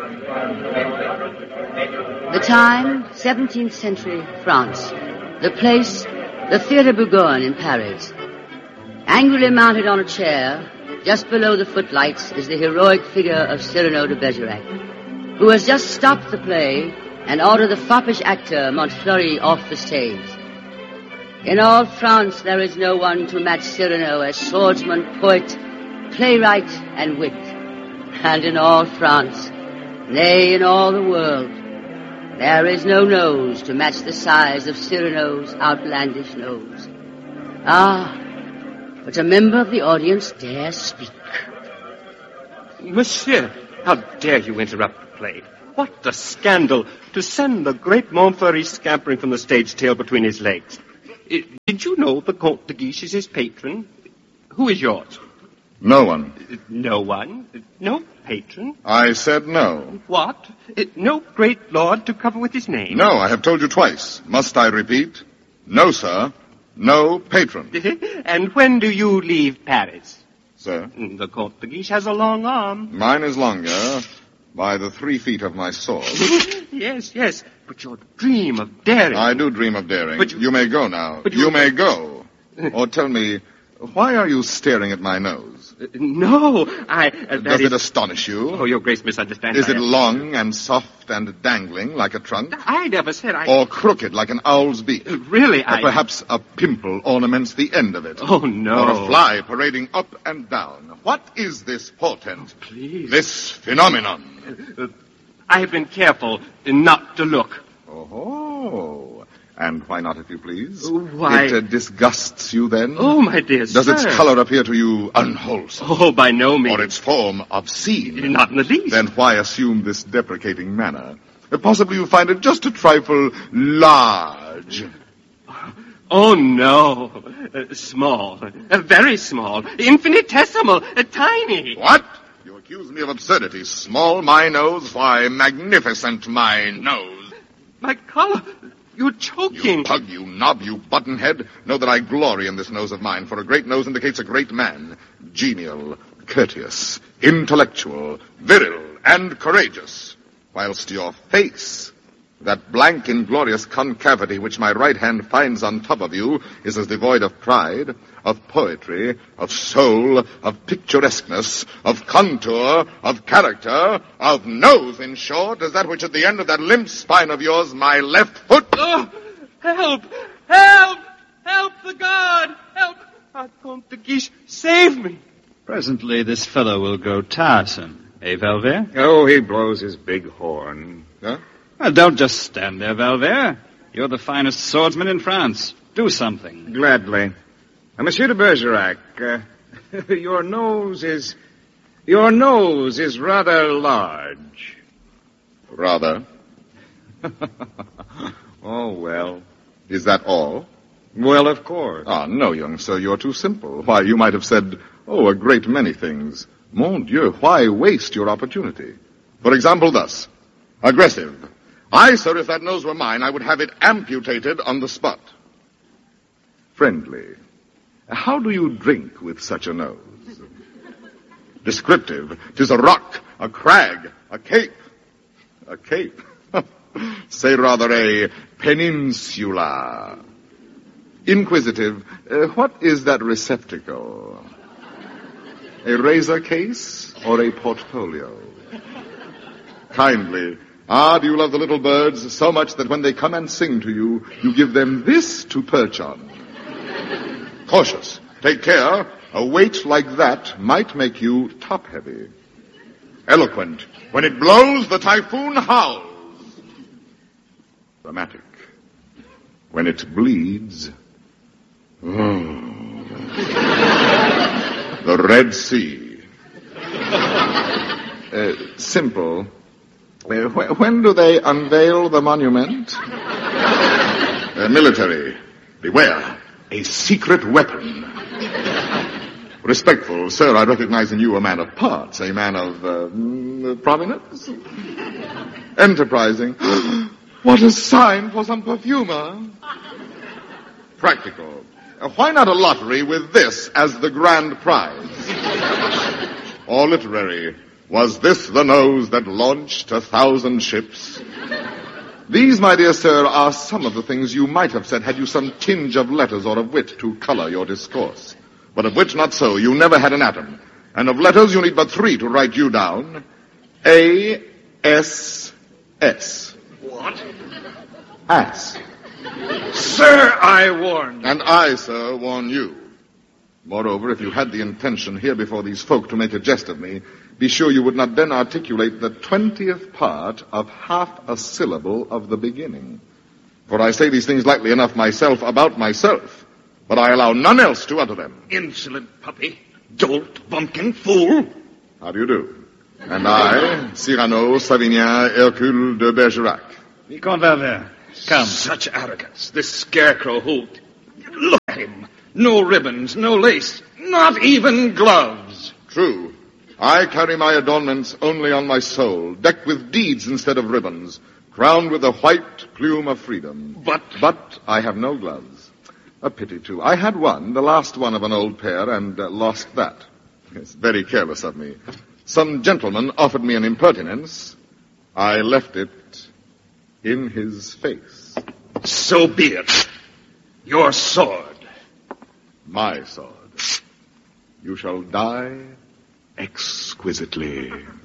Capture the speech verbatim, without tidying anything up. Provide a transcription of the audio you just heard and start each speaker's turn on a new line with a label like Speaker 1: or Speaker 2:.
Speaker 1: The time, seventeenth century France. The place, the Theatre Bourgogne in Paris. Angrily mounted on a chair, just below the footlights, is the heroic figure of Cyrano de Bergerac, who has just stopped the play and ordered the foppish actor Montfleury off the stage. In all France there is no one to match Cyrano as swordsman, poet, playwright, and wit. And in all France, nay, in all the world, there is no nose to match the size of Cyrano's outlandish nose. Ah, but a member of the audience dare speak.
Speaker 2: Monsieur, how dare you interrupt the play? What a scandal to send the great Montfleury scampering from the stage tail between his legs. I, did you know the Comte de Guiche is his patron? Who is yours?
Speaker 3: No one.
Speaker 2: Uh, no one? Uh, no patron?
Speaker 3: I said no.
Speaker 2: What? Uh, no great lord to cover with his name?
Speaker 3: No, I have told you twice. Must I repeat? No, sir. No patron.
Speaker 2: And when do you leave Paris?
Speaker 3: Sir?
Speaker 2: The Comte de Guiche has a long arm.
Speaker 3: Mine is longer, by the three feet of my sword.
Speaker 2: Yes, yes, but your dream of daring...
Speaker 3: I do dream of daring.
Speaker 2: But you...
Speaker 3: you may go now.
Speaker 2: But
Speaker 3: you...
Speaker 2: you
Speaker 3: may go. Or tell me, why are you staring at my nose?
Speaker 2: Uh, no, I... Uh,
Speaker 3: Does
Speaker 2: is...
Speaker 3: it astonish you?
Speaker 2: Oh, your Grace misunderstands.
Speaker 3: Is it
Speaker 2: I...
Speaker 3: long and soft and dangling like a trunk?
Speaker 2: I never said I...
Speaker 3: Or crooked like an owl's beak?
Speaker 2: Uh, really,
Speaker 3: or
Speaker 2: I...
Speaker 3: perhaps a pimple ornaments the end of it?
Speaker 2: Oh, no.
Speaker 3: Or a fly parading up and down? What is this portent?
Speaker 2: Oh, please.
Speaker 3: This phenomenon?
Speaker 2: Uh, I have been careful not to look.
Speaker 3: Oh, and why not, if you please?
Speaker 2: Why?
Speaker 3: It uh, disgusts you then?
Speaker 2: Oh, my dear
Speaker 3: Does
Speaker 2: sir.
Speaker 3: its color appear to you unwholesome?
Speaker 2: Oh, by no means.
Speaker 3: Or its form obscene?
Speaker 2: Not in the least.
Speaker 3: Then why assume this deprecating manner? Uh, possibly you find it just a trifle large.
Speaker 2: Oh, no. Uh, small. Uh, very small. Infinitesimal. Uh, tiny.
Speaker 3: What? You accuse me of absurdity. Small my nose? Why, magnificent my nose.
Speaker 2: My color. You're choking.
Speaker 3: You pug, you knob, you buttonhead. Know that I glory in this nose of mine, for a great nose indicates a great man. Genial, courteous, intellectual, viril, and courageous. Whilst your face, that blank, inglorious concavity which my right hand finds on top of you, is as devoid of pride, of poetry, of soul, of picturesqueness, of contour, of character, of nose, in short, as that which at the end of that limp spine of yours, my left foot...
Speaker 2: Oh, help! Help! Help the guard! Help! Ah, Comte de Guiche, save me!
Speaker 4: Presently this fellow will go tiresome. Eh, Valvert?
Speaker 5: Oh, he blows his big horn.
Speaker 3: Huh?
Speaker 4: Well, don't just stand there, Valvert. You're the finest swordsman in France. Do something.
Speaker 5: Gladly. Uh, Monsieur de Bergerac, uh, your nose is... Your nose is rather large.
Speaker 3: Rather.
Speaker 5: Oh, well.
Speaker 3: Is that all?
Speaker 5: Well, of course.
Speaker 3: Ah, no, young sir, you're too simple. Why, you might have said, oh, a great many things. Mon Dieu, why waste your opportunity? For example, thus. Aggressive. I, sir, if that nose were mine, I would have it amputated on the spot. Friendly. How do you drink with such a nose? Descriptive. 'Tis a rock, a crag, a cape. A cape. Say rather a peninsula. Inquisitive. Uh, what is that receptacle? A razor case or a portfolio? Kindly. Ah, do you love the little birds so much that when they come and sing to you, you give them this to perch on? Cautious. Take care. A weight like that might make you top-heavy. Eloquent. When it blows, the typhoon howls. Dramatic. When it bleeds... Oh. The Red Sea. Uh, simple. Uh, wh- when do they unveil the monument? Uh, military. Beware. A secret weapon. Respectful. Sir, I recognize in you a man of parts, a man of uh, prominence. Enterprising. What a sign for some perfumer. Practical. Uh, why not a lottery with this as the grand prize? Or literary. Was this the nose that launched a thousand ships? These, my dear sir, are some of the things you might have said had you some tinge of letters or of wit to color your discourse. But of wit not so. You never had an atom. And of letters you need but three to write you down. A S S.
Speaker 5: What?
Speaker 3: Ass.
Speaker 5: Sir, I warned you.
Speaker 3: And I, sir, warn you. Moreover, if you had the intention here before these folk to make a jest of me, be sure you would not then articulate the twentieth part of half a syllable of the beginning. For I say these things lightly enough myself about myself, but I allow none else to utter them.
Speaker 5: Insolent puppy, dolt, bumpkin, fool.
Speaker 3: How do you do? And I, Cyrano, Savinien, Hercule de Bergerac.
Speaker 4: Vicomte Valvert, come.
Speaker 5: Such arrogance. This scarecrow who... Look at him. No ribbons, no lace, not even gloves.
Speaker 3: True. I carry my adornments only on my soul, decked with deeds instead of ribbons, crowned with the white plume of freedom.
Speaker 5: But...
Speaker 3: But I have no gloves. A pity, too. I had one, the last one of an old pair, and uh, lost that. It's very careless of me. Some gentleman offered me an impertinence. I left it in his face.
Speaker 5: So be it. Your sword.
Speaker 3: My sword. You shall die exquisitely.